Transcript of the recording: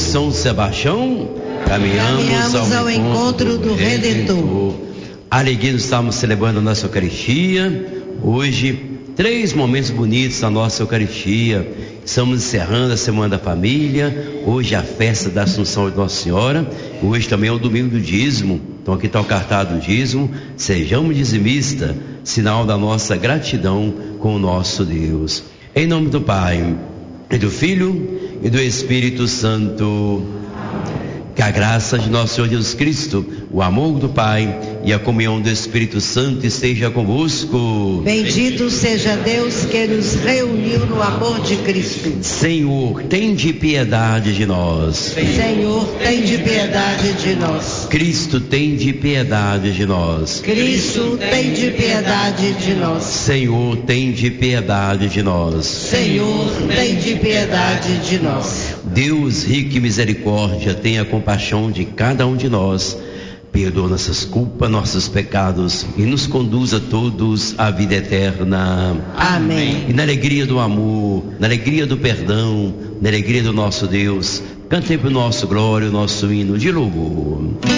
São Sebastião, caminhamos ao encontro do Redentor. Alegria, estamos celebrando a nossa Eucaristia. Hoje, 3 momentos bonitos na nossa Eucaristia. Estamos encerrando a Semana da Família. Hoje é a festa da Assunção de Nossa Senhora. Hoje também é o domingo do dízimo. Então aqui está o cartaz do dízimo. Sejamos dizimistas, sinal da nossa gratidão com o nosso Deus. Em nome do Pai, e do Filho, e do Espírito Santo. Que a graça de nosso Senhor Jesus Cristo, o amor do Pai e a comunhão do Espírito Santo esteja convosco. Bendito seja Deus que nos reuniu no amor de Cristo. Senhor, tende piedade de nós. Senhor, tende piedade de nós. Cristo, tende piedade de nós. Cristo, tende piedade de nós. Senhor, tende piedade de nós. Senhor, tende piedade de nós. Deus, rico em misericórdia, tenha compaixão de cada um de nós. Perdoa nossas culpas, nossos pecados e nos conduz a todos à vida eterna. Amém. E na alegria do amor, na alegria do perdão, na alegria do nosso Deus, cantemos o nosso glória, o nosso hino de louvor.